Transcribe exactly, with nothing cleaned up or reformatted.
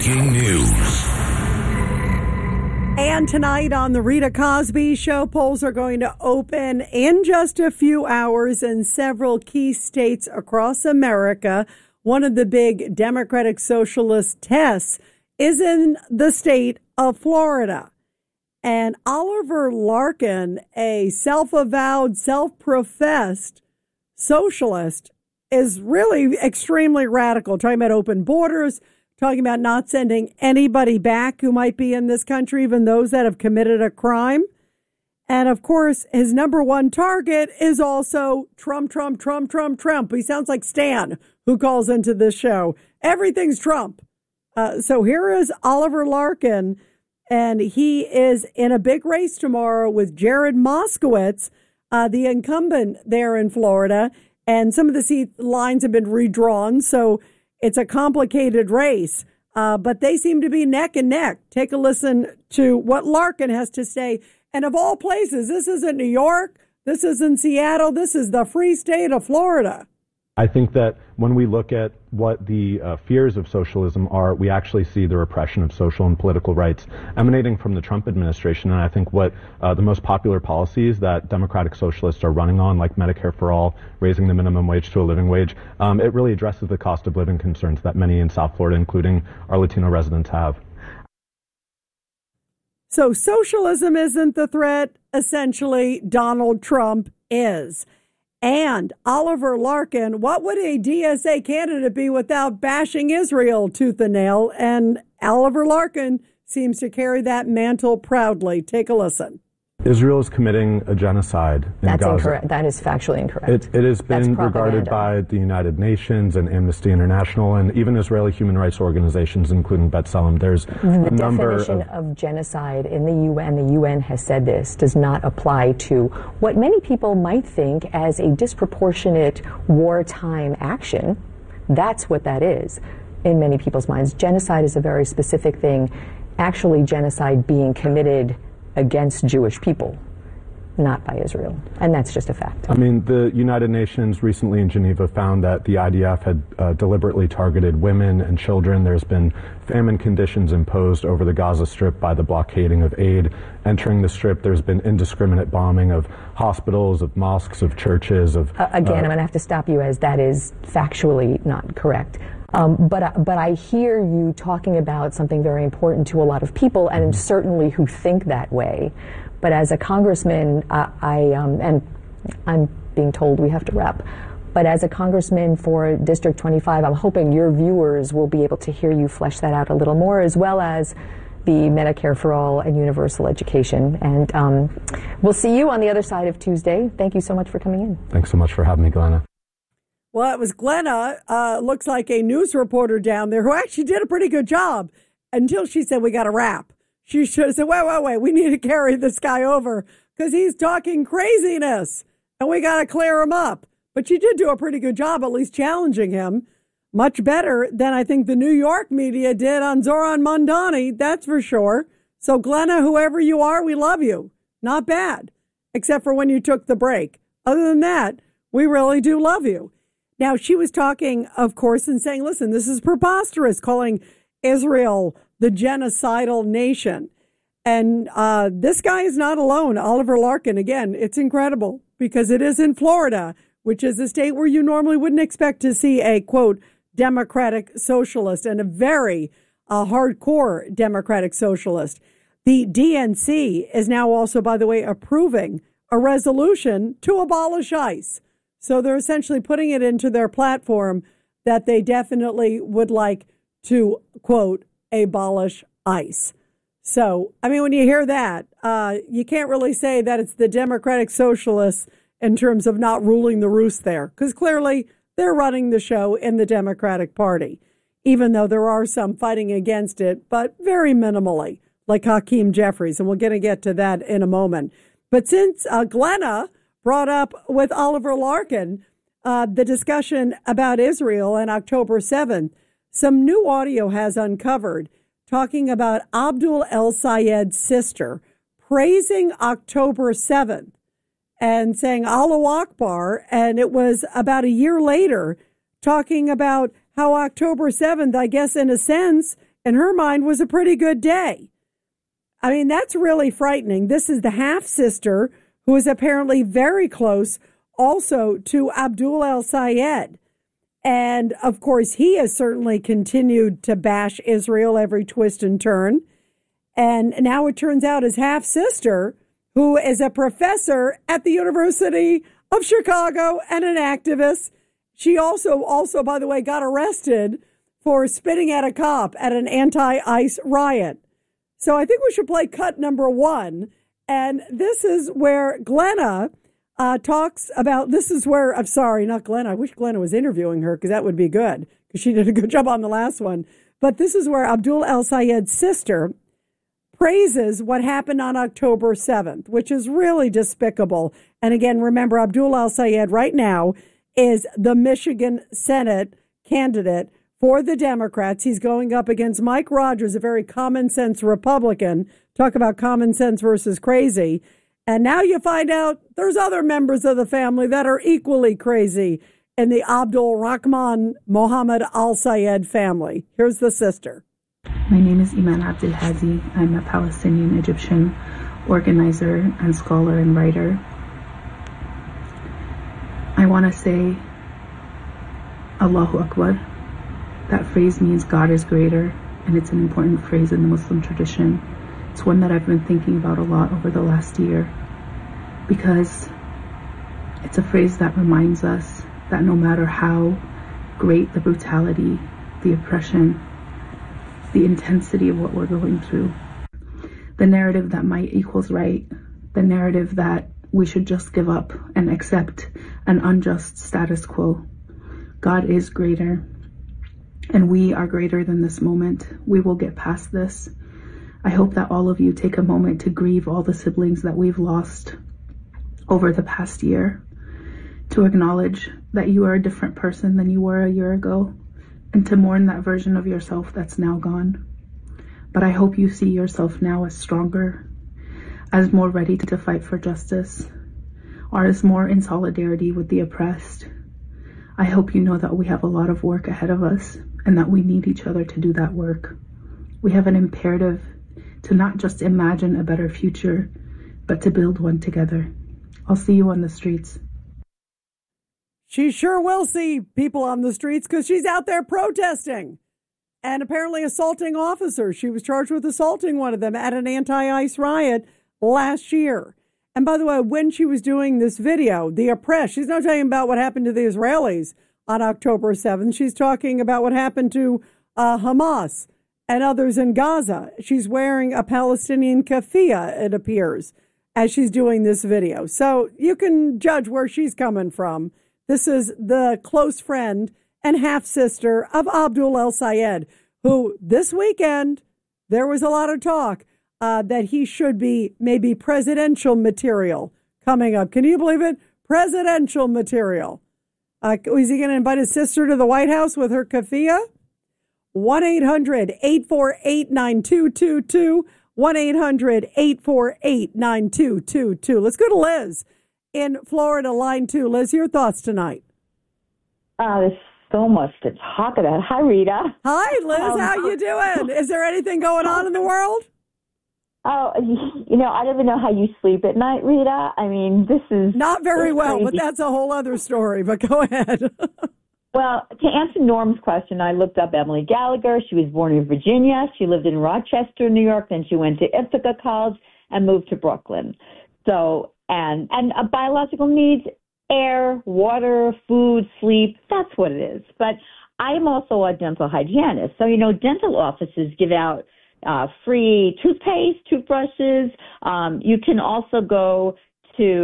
Breaking news. And tonight on the Rita Cosby Show, polls are going to open in just a few hours in several key states across America. One of the big Democratic Socialist tests is in the state of Florida. And Oliver Larkin, a self-avowed, self-professed socialist, is really extremely radical, talking about open borders, talking about not sending anybody back who might be in this country, even those that have committed a crime. And, of course, his number one target is also Trump, Trump, Trump, Trump, Trump. He sounds like Stan, who calls into this show. Everything's Trump. Uh, so here is Oliver Larkin, and he is in a big race tomorrow with Jared Moskowitz, uh, the incumbent there in Florida. And some of the seat lines have been redrawn, so it's a complicated race, uh, but they seem to be neck and neck. Take a listen to what Larkin has to say. And of all places, this isn't New York. This isn't Seattle. This is the free state of Florida. I think that when we look at what the uh, fears of socialism are, we actually see the repression of social and political rights emanating from the Trump administration. And I think what uh, the most popular policies that Democratic Socialists are running on, like Medicare for All, raising the minimum wage to a living wage, um, it really addresses the cost of living concerns that many in South Florida, including our Latino residents, have. So socialism isn't the threat. Essentially, Donald Trump is. And Oliver Larkin, what would a D S A candidate be without bashing Israel tooth and nail? And Oliver Larkin seems to carry that mantle proudly. Take a listen. Israel is committing a genocide in That's Gaza. Incorrect. That is factually incorrect. It, it has been regarded by the United Nations and Amnesty International and even Israeli human rights organizations, including B'Tselem. There's the a number definition of, of genocide in the U N, the U N has said this, does not apply to what many people might think as a disproportionate wartime action. That's what that is in many people's minds. Genocide is a very specific thing. Actually, genocide being committed against Jewish people, not by Israel. And that's just a fact. I mean, the United Nations recently in Geneva found that the I D F had uh, deliberately targeted women and children. There's been famine conditions imposed over the Gaza Strip by the blockading of aid entering the Strip. There's been indiscriminate bombing of hospitals, of mosques, of churches. Of uh, Again, uh, I'm going to have to stop you, as that is factually not correct. Um, but, uh, but I hear you talking about something very important to a lot of people, and mm-hmm. certainly who think that way. But as a congressman, uh, I, um, and I'm being told we have to wrap, but as a congressman for District twenty-five, I'm hoping your viewers will be able to hear you flesh that out a little more, as well as the Medicare for All and universal education. And um, we'll see you on the other side of Tuesday. Thank you so much for coming in. Thanks so much for having me, Glenna. Well, it was Glenna, uh, looks like a news reporter down there, who actually did a pretty good job until she said, we got to wrap. She should have said, wait, wait, wait, we need to carry this guy over because he's talking craziness and we got to clear him up. But she did do a pretty good job, at least challenging him. Much better than I think the New York media did on Zoran Mondani, that's for sure. So Glenna, whoever you are, we love you. Not bad, except for when you took the break. Other than that, we really do love you. Now, she was talking, of course, and saying, listen, this is preposterous, calling Israel the genocidal nation. And uh, this guy is not alone. Oliver Larkin, again, it's incredible because it is in Florida, which is a state where you normally wouldn't expect to see a, quote, democratic socialist and a very uh, hardcore democratic socialist. The D N C is now also, by the way, approving a resolution to abolish ICE. So they're essentially putting it into their platform that they definitely would like to, quote, abolish ICE. So, I mean, when you hear that, uh, you can't really say that it's the Democratic Socialists in terms of not ruling the roost there, because clearly they're running the show in the Democratic Party, even though there are some fighting against it, but very minimally, like Hakeem Jeffries. And we're going to get to that in a moment. But since uh, Glenna brought up with Oliver Larkin uh, the discussion about Israel on October seventh, some new audio has uncovered talking about Abdul El-Sayed's sister praising October seventh and saying Allahu Akbar. And it was about a year later talking about how October seventh, I guess in a sense, in her mind, was a pretty good day. I mean, that's really frightening. This is the half-sister who is apparently very close also to Abdul el-Sayed. And, of course, he has certainly continued to bash Israel every twist and turn. And now it turns out his half-sister, who is a professor at the University of Chicago and an activist, she also, also, by the way, got arrested for spitting at a cop at an anti-ICE riot. So I think we should play cut number one. And this is where Glenna uh, talks about, this is where, I'm sorry, not Glenna. I wish Glenna was interviewing her because that would be good because she did a good job on the last one. But this is where Abdul el-Sayed's sister praises what happened on October seventh, which is really despicable. And again, remember, Abdul el-Sayed right now is the Michigan Senate candidate for the Democrats. He's going up against Mike Rogers, a very common sense Republican. Talk about common sense versus crazy. And now you find out there's other members of the family that are equally crazy in the Abdul Rahman Mohammed al-Sayed family. Here's the sister. My name is Iman Abdelhazi. I'm a Palestinian Egyptian organizer and scholar and writer. I want to say Allahu Akbar. That phrase means God is greater, and it's an important phrase in the Muslim tradition. It's one that I've been thinking about a lot over the last year because it's a phrase that reminds us that no matter how great the brutality, the oppression, the intensity of what we're going through, the narrative that might equals right, the narrative that we should just give up and accept an unjust status quo, God is greater. And we are greater than this moment. We will get past this. I hope that all of you take a moment to grieve all the siblings that we've lost over the past year, to acknowledge that you are a different person than you were a year ago, and to mourn that version of yourself that's now gone. But I hope you see yourself now as stronger, as more ready to fight for justice, or as more in solidarity with the oppressed. I hope you know that we have a lot of work ahead of us and that we need each other to do that work. We have an imperative to not just imagine a better future, but to build one together. I'll see you on the streets. She sure will see people on the streets because she's out there protesting and apparently assaulting officers. She was charged with assaulting one of them at an anti-ICE riot last year. And by the way, when she was doing this video, the oppressed, she's not talking about what happened to the Israelis on October seventh. She's talking about what happened to uh, Hamas and others in Gaza. She's wearing a Palestinian keffiyeh, it appears, as she's doing this video. So you can judge where she's coming from. This is the close friend and half-sister of Abdul el-Sayed, who this weekend, there was a lot of talk uh, that he should be maybe presidential material coming up. Can you believe it? Presidential material. Uh, is he going to invite his sister to the White House with her keffiyeh? one eight hundred eight four eight nine two two two. one eight hundred eight four eight nine two two two. Let's go to Liz in Florida, line two. Liz, your thoughts tonight? Uh, there's so much to talk about. Hi, Rita. Hi, Liz. Um, how you doing? Is there anything going on in the world? Oh, you know, I don't even know how you sleep at night, Rita. I mean, this is... Not very well, crazy. But that's a whole other story. But go ahead. Well, to answer Norm's question, I looked up Emily Gallagher. She was born in Virginia. She lived in Rochester, New York. Then she went to Ithaca College and moved to Brooklyn. So, and, and uh, biological needs, air, water, food, sleep, that's what it is. But I am also a dental hygienist. So, you know, dental offices give out uh, free toothpaste, toothbrushes. Um, you can also go to